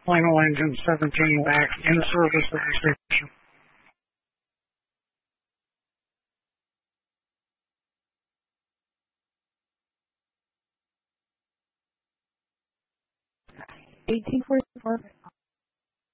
final engine 17 back in service at the station. $18.44.